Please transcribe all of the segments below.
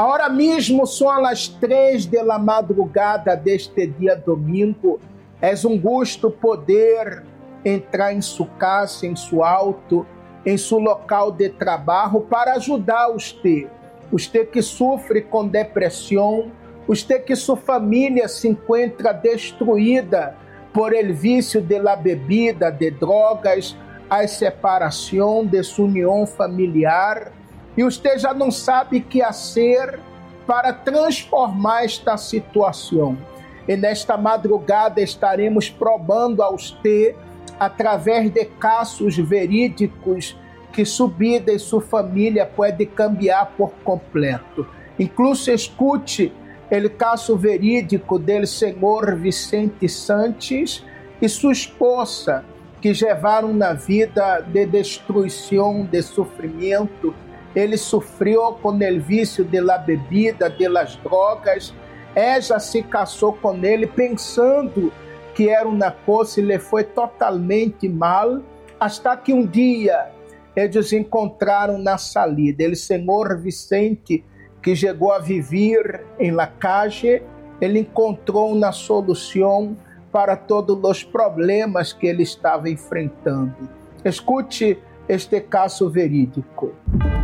Ahora mismo son las 3 de la madrugada deste dia domingo. É gusto poder entrar em sua casa, em seu auto, em seu local de trabalho para ajudar você que sofre com depressão, você que sua família se encontra destruída por el vício de la bebida, de drogas, a separação de sua união familiar, e você já não sabe o que fazer para transformar esta situação. E nesta madrugada estaremos probando a você, através de casos verídicos, que sua vida e sua família pode cambiar por completo. Incluso escute o caso verídico do senhor Vicente Santos e sua esposa, que levaram na vida de destruição, de sofrimento. Ele sofreu com o vício de la bebida, de las drogas. Ela se casou com ele pensando que era uma coisa e lhe foi totalmente mal, até que um dia eles encontraram na salida. O senhor Vicente, que chegou a viver em la calle, ele encontrou uma solução para todos os problemas que ele estava enfrentando. Escute este caso verídico.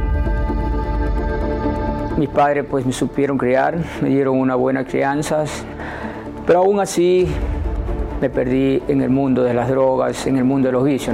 Mis padres pues me supieron criar, me dieron una buena crianza, pero aún así me perdí en el mundo de las drogas, en el mundo de los vicios.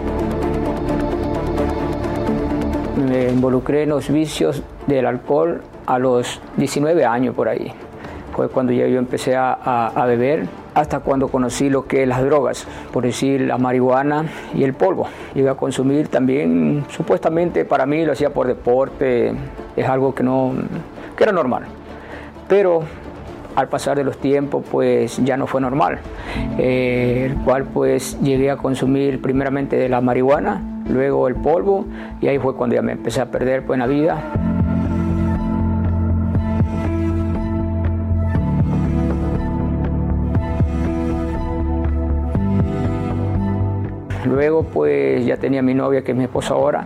Me involucré en los vicios del alcohol a los 19 años por ahí. Fue cuando ya yo empecé a beber, hasta cuando conocí lo que es las drogas, por decir la marihuana y el polvo. Llegué a consumir también, supuestamente para mí lo hacía por deporte, es algo que era normal. Pero al pasar de los tiempos pues ya no fue normal, el cual pues llegué a consumir primeramente de la marihuana, luego el polvo, y ahí fue cuando ya me empecé a perder pues en la vida. Luego pues ya tenía mi novia, que es mi esposa ahora.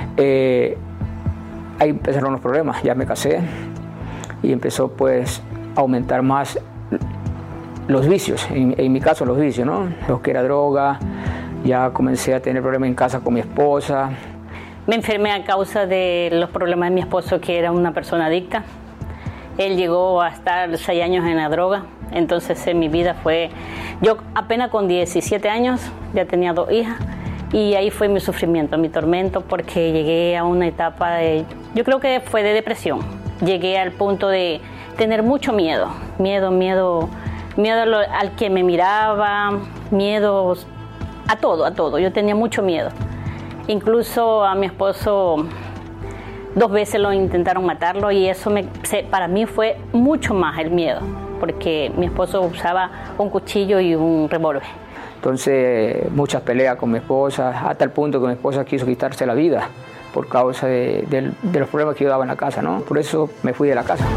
Ahí empezaron los problemas, ya me casé y empezó pues a aumentar más los vicios, en mi caso los vicios, ¿no? Lo que era droga, ya comencé a tener problemas en casa con mi esposa. Me enfermé a causa de los problemas de mi esposo, que era una persona adicta. Él llegó a estar 6 años en la droga, entonces en mi vida fue... Yo apenas con 17 años ya tenía 2 hijas y ahí fue mi sufrimiento, mi tormento, porque llegué a una etapa de... Yo creo que fue de depresión. Llegué al punto de tener mucho miedo al que me miraba, miedo a todo. Yo tenía mucho miedo. Incluso a mi esposo 2 veces lo intentaron matarlo y eso para mí fue mucho más el miedo, porque mi esposo usaba un cuchillo y un revólver. Entonces muchas peleas con mi esposa, hasta el punto que mi esposa quiso quitarse la vida por causa de los problemas que yo daba en la casa, ¿no? Por eso me fui de la casa.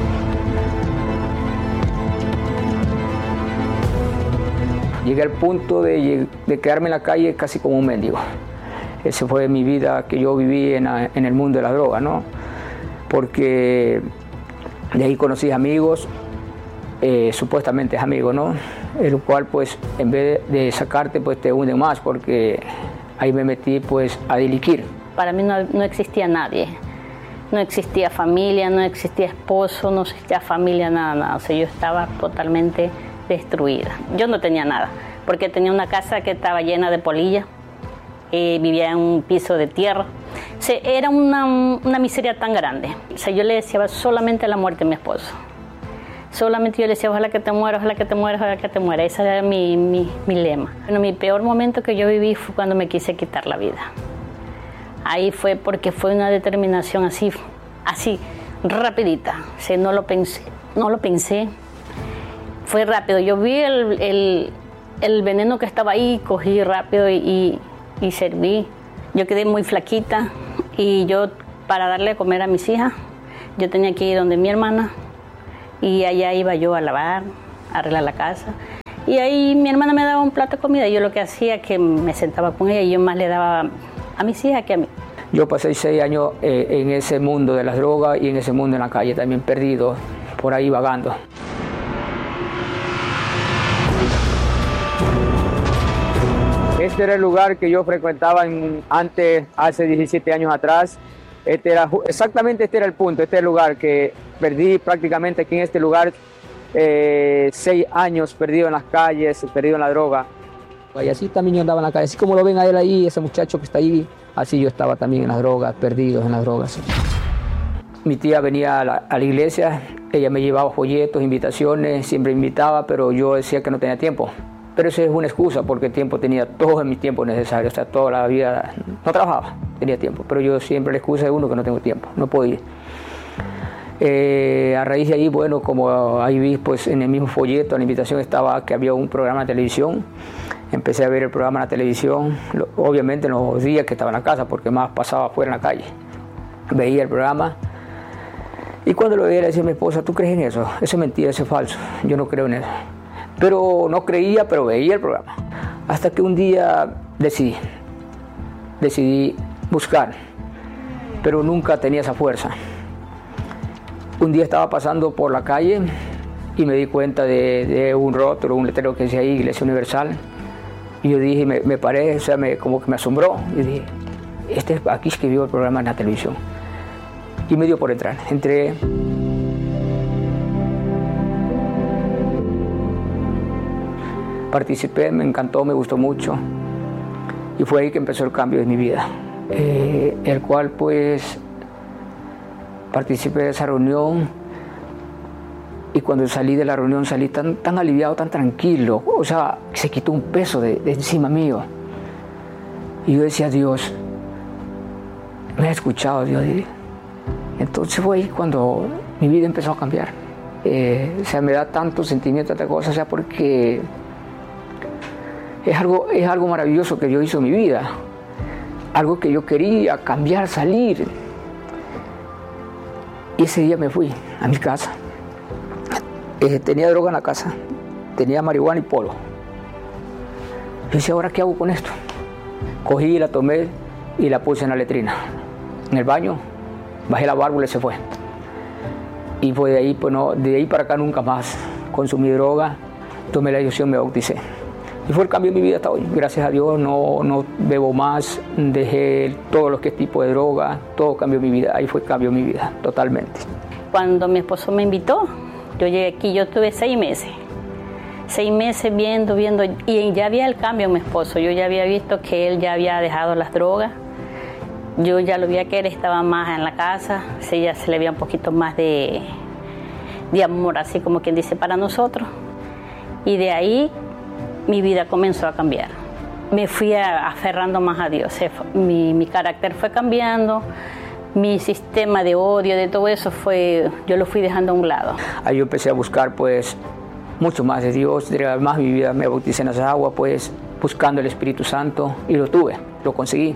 Llegué al punto de quedarme en la calle casi como un mendigo. Esa fue mi vida que yo viví en el mundo de la droga, ¿no? Porque de ahí conocí amigos, supuestamente amigos, ¿no? El cual pues en vez de sacarte pues te hunde más, porque ahí me metí pues a delinquir. Para mí no existía nadie, no existía familia, no existía esposo, no existía familia, nada. O sea, yo estaba totalmente destruida. Yo no tenía nada, porque tenía una casa que estaba llena de polilla, vivía en un piso de tierra. O sea, era una miseria tan grande. O sea, yo le deseaba solamente la muerte a mi esposo. Solamente yo le decía, ojalá que te mueras, ojalá que te mueras, ojalá que te mueras. Ese era mi lema. Bueno, mi peor momento que yo viví fue cuando me quise quitar la vida. Ahí fue porque fue una determinación así, rapidita. O sea, no lo pensé. Fue rápido. Yo vi el veneno que estaba ahí, cogí rápido y serví. Yo quedé muy flaquita y yo, para darle a comer a mis hijas, yo tenía que ir donde mi hermana y allá iba yo a lavar, a arreglar la casa. Y ahí mi hermana me daba un plato de comida y yo lo que hacía es que me sentaba con ella y yo más le daba a mis hijas que a mí. Yo pasé 6 años en ese mundo de las drogas y en ese mundo en la calle, también perdido, por ahí vagando. Este era el lugar que yo frecuentaba antes, hace 17 años atrás. Exactamente este era el punto, este era el lugar que perdí prácticamente aquí en este lugar. 6 años perdido en las calles, perdido en la droga. Y así también yo andaba en la calle, así como lo ven a él ahí, ese muchacho que está ahí, así yo estaba también en las drogas, perdido en las drogas. Mi tía venía a la iglesia, ella me llevaba folletos, invitaciones, siempre invitaba, pero yo decía que no tenía tiempo. Pero eso es una excusa, porque tiempo tenía todo en mi tiempo necesario, o sea, toda la vida, no trabajaba, tenía tiempo, pero yo siempre la excusa de uno que no tengo tiempo, no puedo ir. A raíz de ahí, bueno, como ahí vi, pues en el mismo folleto, en la invitación estaba que había un programa de televisión. Empecé a ver el programa en la televisión, obviamente en los días que estaba en la casa, porque más pasaba afuera en la calle. Veía el programa y cuando lo veía le decía a mi esposa, ¿tú crees en eso? Eso es mentira, eso es falso, yo no creo en eso. Pero no creía, pero veía el programa. Hasta que un día decidí buscar, pero nunca tenía esa fuerza. Un día estaba pasando por la calle y me di cuenta de un rótulo, un letrero que decía ahí, Iglesia Universal. Y yo dije, me paré, o sea, como que me asombró. Y dije, aquí escribió el programa en la televisión. Y me dio por entrar. Entré. Participé, me encantó, me gustó mucho. Y fue ahí que empezó el cambio de mi vida. El cual, pues, participé de esa reunión. Y cuando salí de la reunión salí tan aliviado, tan tranquilo. O sea, se quitó un peso de encima mío. Y yo decía, Dios, me ha escuchado, Dios. Entonces fue ahí cuando mi vida empezó a cambiar. O sea, me da tanto sentimiento, tanta cosa, o sea, porque es algo maravilloso que Dios hizo en mi vida. Algo que yo quería cambiar, salir. Y ese día me fui a mi casa. Tenía droga en la casa, tenía marihuana y polo. Yo decía, ¿ahora qué hago con esto? Cogí, la tomé y la puse en la letrina. En el baño, bajé la válvula y se fue. Y fue de ahí, pues no, de ahí para acá nunca más consumí droga, tomé la decisión, me bauticé. Y fue el cambio de mi vida hasta hoy. Gracias a Dios no bebo más, dejé todo lo que es tipo de droga, todo cambió mi vida. Ahí fue el cambio de mi vida, totalmente. Cuando mi esposo me invitó, yo llegué aquí, yo tuve 6 meses. 6 meses viendo, y ya había el cambio en mi esposo. Yo ya había visto que él ya había dejado las drogas. Yo ya lo veía que él estaba más en la casa, ya se le veía un poquito más de amor, así como quien dice, para nosotros. Y de ahí mi vida comenzó a cambiar. Me fui aferrando más a Dios. Mi carácter fue cambiando. Mi sistema de odio, de todo eso, yo lo fui dejando a un lado. Ahí yo empecé a buscar, pues, mucho más de Dios, más mi vida, me bauticé en esa agua, pues, buscando el Espíritu Santo, y lo tuve, lo conseguí.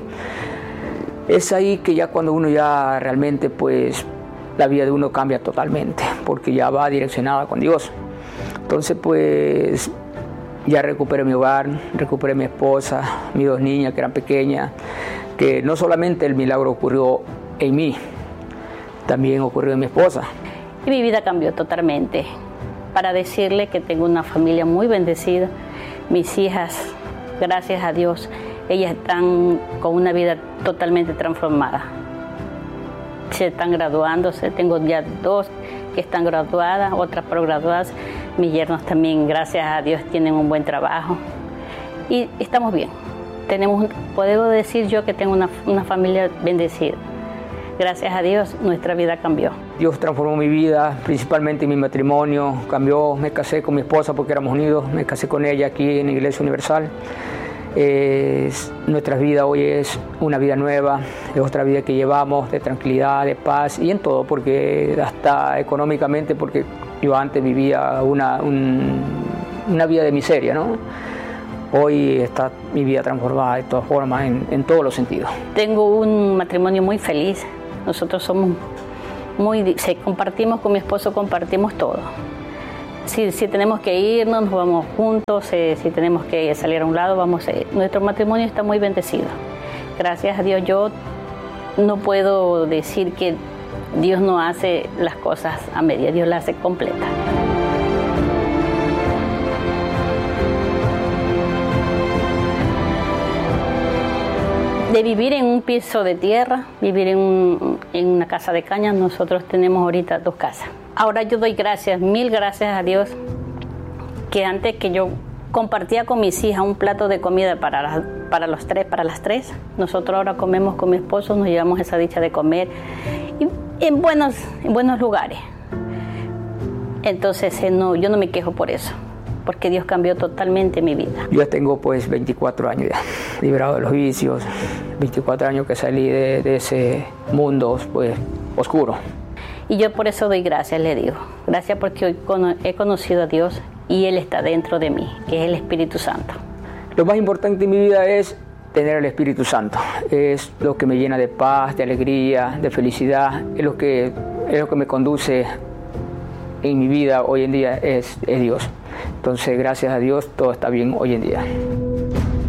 Es ahí que ya cuando uno ya realmente, pues, la vida de uno cambia totalmente, porque ya va direccionada con Dios. Entonces, pues, ya recuperé mi hogar, recuperé mi esposa, mis 2 niñas que eran pequeñas, que no solamente el milagro ocurrió en mí, también ocurrió en mi esposa. Y mi vida cambió totalmente. Para decirle que tengo una familia muy bendecida. Mis hijas, gracias a Dios, ellas están con una vida totalmente transformada. Se están graduándose, tengo ya 2 que están graduadas, otras prograduadas. Mis yernos también, gracias a Dios, tienen un buen trabajo. Y estamos bien. Puedo decir yo que tengo una familia bendecida. Gracias a Dios, nuestra vida cambió. Dios transformó mi vida, principalmente mi matrimonio, cambió, me casé con mi esposa porque éramos unidos, me casé con ella aquí en la Iglesia Universal. Nuestra vida hoy es una vida nueva, es otra vida que llevamos de tranquilidad, de paz y en todo, porque hasta económicamente, porque yo antes vivía una vida de miseria, ¿no? Hoy está mi vida transformada de todas formas, en todos los sentidos. Tengo un matrimonio muy feliz. Nosotros somos compartimos con mi esposo, compartimos todo. Si tenemos que irnos, nos vamos juntos. Si tenemos que salir a un lado, vamos. Nuestro matrimonio está muy bendecido. Gracias a Dios, yo no puedo decir que Dios no hace las cosas a media, Dios las hace completa. De vivir en un piso de tierra, vivir en una casa de caña, nosotros tenemos ahorita 2 casas. Ahora yo doy gracias, 1000 gracias a Dios, que antes que yo compartía con mis hijas un plato de comida para las tres, nosotros ahora comemos con mi esposo, nos llevamos esa dicha de comer en buenos lugares. Entonces yo no me quejo por eso, porque Dios cambió totalmente mi vida. Yo ya tengo pues 24 años ya, librado de los vicios, 24 años que salí de ese mundo pues oscuro. Y yo por eso doy gracias, le digo. Gracias porque hoy he conocido a Dios y Él está dentro de mí, que es el Espíritu Santo. Lo más importante en mi vida es tener el Espíritu Santo. Es lo que me llena de paz, de alegría, de felicidad. Es lo que me conduce en mi vida hoy en día, es Dios. Entonces, gracias a Dios, todo está bien hoy en día.